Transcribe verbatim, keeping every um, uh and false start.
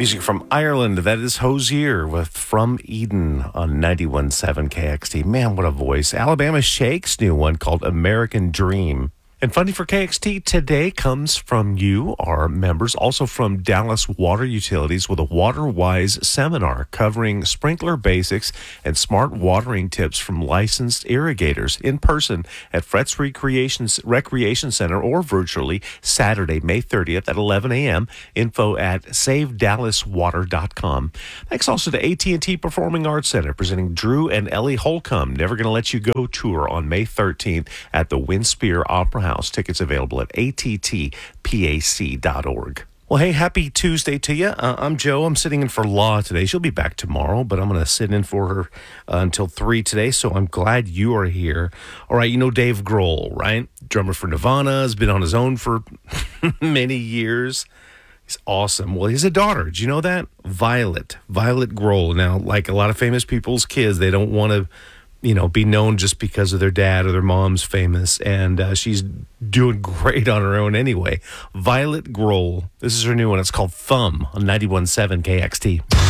Music from Ireland. That is Hozier with From Eden on ninety-one point seven K X T. Man, what a voice. Alabama Shake's new one called American Dream. And funding for K X T today comes from you, our members, also from Dallas Water Utilities with a WaterWise seminar covering sprinkler basics and smart watering tips from licensed irrigators in person at Fretz Recreation, Recreation Center or virtually Saturday, May thirtieth at eleven a.m. Info at save dallas water dot com. Thanks also to A T and T Performing Arts Center presenting Drew and Ellie Holcomb, Never Gonna Let You Go tour on May thirteenth at the Winspear Opera House. Tickets available at A T T pac dot org. Well, hey, happy Tuesday to you. Uh, I'm Joe. I'm sitting in for Law today. She'll be back tomorrow, but I'm going to sit in for her uh, until three today, so I'm glad you are here. All right, you know Dave Grohl, right? Drummer for Nirvana, has been on his own for many years. He's awesome. Well, he has a daughter. Did you know that? Violet. Violet Grohl. Now, like a lot of famous people's kids, they don't want to you know, be known just because of their dad or their mom's famous. And uh, she's doing great on her own anyway. Violet Grohl. This is her new one. It's called Thumb on ninety-one point seven K X T.